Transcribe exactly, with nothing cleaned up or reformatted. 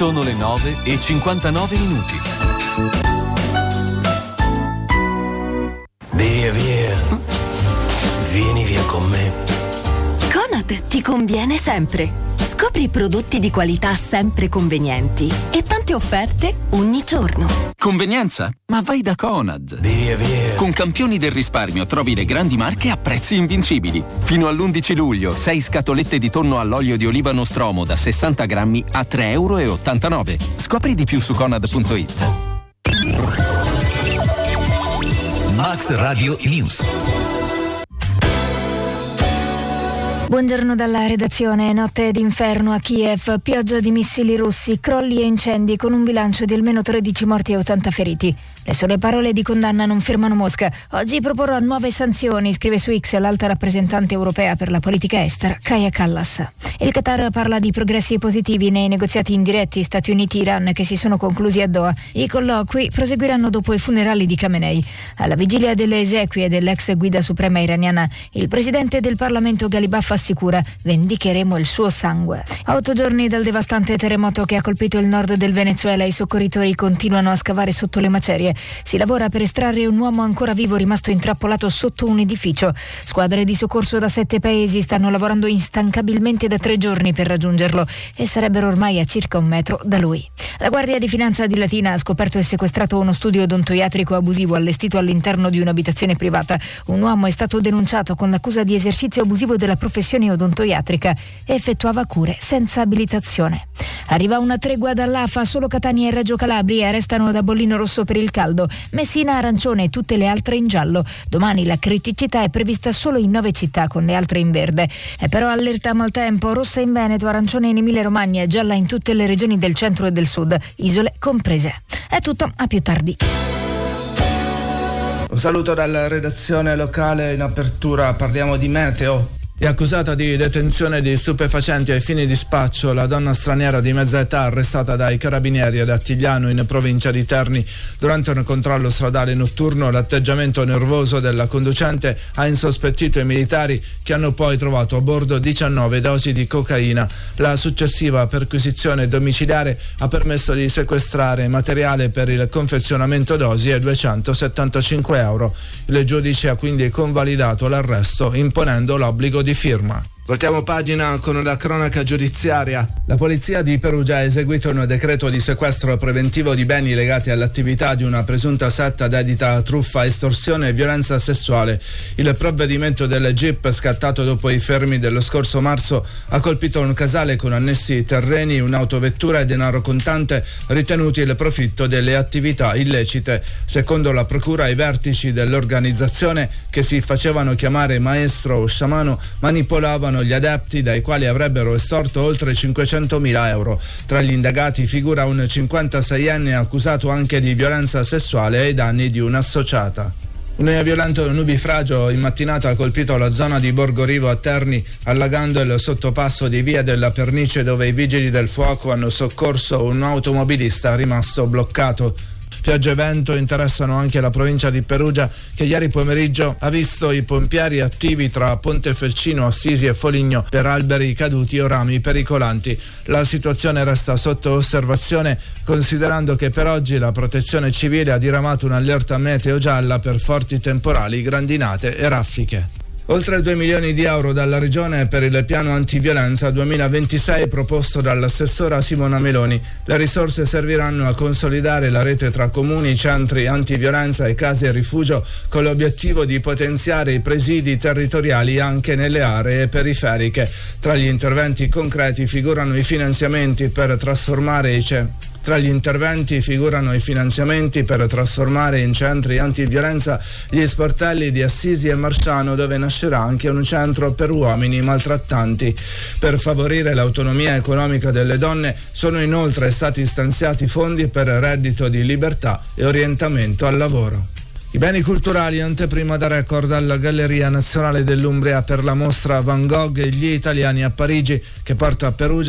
Sono le nove e cinquantanove minuti. Via, via. Vieni via con me. Conad ti conviene sempre. Scopri prodotti di qualità sempre convenienti e tante offerte ogni giorno. Convenienza? Ma vai da Conad. Via, via. Con Campioni del risparmio trovi le grandi marche a prezzi invincibili. Fino all'undici luglio, sei scatolette di tonno all'olio di oliva Nostromo da sessanta grammi a tre euro e ottantanove. Scopri di più su conad punto it. Max Radio News. Buongiorno dalla redazione. Notte d'inferno a Kiev, pioggia di missili russi, crolli e incendi con un bilancio di almeno tredici morti e ottanta feriti. Le sole parole di condanna non fermano Mosca. Oggi proporrà nuove sanzioni, scrive su X l'alta rappresentante europea per la politica estera, Kaja Kallas. Il Qatar parla di progressi positivi nei negoziati indiretti Stati Uniti-Iran che si sono conclusi a Doha. I colloqui proseguiranno dopo i funerali di Khamenei. Alla vigilia delle esequie dell'ex guida suprema iraniana, il presidente del Parlamento Ghalibaf assicura: vendicheremo il suo sangue. A otto giorni dal devastante terremoto che ha colpito il nord del Venezuela, i soccorritori continuano a scavare sotto le macerie. Si lavora per estrarre un uomo ancora vivo rimasto intrappolato sotto un edificio. Squadre di soccorso da sette paesi stanno lavorando instancabilmente da tre giorni per raggiungerlo e sarebbero ormai a circa un metro da lui. La Guardia di Finanza di Latina ha scoperto e sequestrato uno studio odontoiatrico abusivo allestito all'interno di un'abitazione privata. Un uomo è stato denunciato con l'accusa di esercizio abusivo della professione odontoiatrica e effettuava cure senza abilitazione. Arriva una tregua dall'A F A, solo Catania e Reggio Calabria restano da bollino rosso per il caldo. Messina arancione e tutte le altre in giallo. Domani la criticità è prevista solo in nove città, con le altre in verde. È però allerta maltempo, rossa in Veneto, arancione in Emilia Romagna e gialla in tutte le regioni del centro e del sud, isole comprese. È tutto, a più tardi. Un saluto dalla redazione locale. In apertura parliamo di meteo. È accusata di detenzione di stupefacenti ai fini di spaccio la donna straniera di mezza età arrestata dai carabinieri ad Attigliano in provincia di Terni. Durante un controllo stradale notturno l'atteggiamento nervoso della conducente ha insospettito i militari, che hanno poi trovato a bordo diciannove dosi di cocaina. La successiva perquisizione domiciliare ha permesso di sequestrare materiale per il confezionamento dosi e duecentosettantacinque euro. Il giudice ha quindi convalidato l'arresto imponendo l'obbligo di firma. Voltiamo pagina con la cronaca giudiziaria. La polizia di Perugia ha eseguito un decreto di sequestro preventivo di beni legati all'attività di una presunta setta dedita a truffa, estorsione e violenza sessuale. Il provvedimento del G I P, scattato dopo i fermi dello scorso marzo, ha colpito un casale con annessi terreni, un'autovettura e denaro contante, ritenuti il profitto delle attività illecite. Secondo la procura, i vertici dell'organizzazione, che si facevano chiamare maestro o sciamano, manipolavano gli adepti, dai quali avrebbero estorto oltre cinquecentomila euro. Tra gli indagati figura un cinquantaseienne accusato anche di violenza sessuale ai danni di un'associata. Un violento nubifragio in mattinata ha colpito la zona di Borgorivo a Terni, allagando il sottopasso di Via della Pernice, dove i vigili del fuoco hanno soccorso un automobilista rimasto bloccato. Pioggia e vento interessano anche la provincia di Perugia, che ieri pomeriggio ha visto i pompieri attivi tra Pontefelcino, Assisi e Foligno per alberi caduti o rami pericolanti. La situazione resta sotto osservazione, considerando che per oggi la Protezione Civile ha diramato un'allerta meteo gialla per forti temporali, grandinate e raffiche. Oltre due milioni di euro dalla Regione per il piano antiviolenza duemilaventisei proposto dall'assessora Simona Meloni. Le risorse serviranno a consolidare la rete tra comuni, centri antiviolenza e case rifugio, con l'obiettivo di potenziare i presidi territoriali anche nelle aree periferiche. Tra gli interventi concreti figurano i finanziamenti per trasformare i ce- Tra gli interventi figurano i finanziamenti per trasformare in centri antiviolenza gli sportelli di Assisi e Marsciano, dove nascerà anche un centro per uomini maltrattanti. Per favorire l'autonomia economica delle donne sono inoltre stati stanziati fondi per reddito di libertà e orientamento al lavoro. I beni culturali, anteprima da record alla Galleria Nazionale dell'Umbria per la mostra Van Gogh e gli italiani a Parigi, che porta a Perugia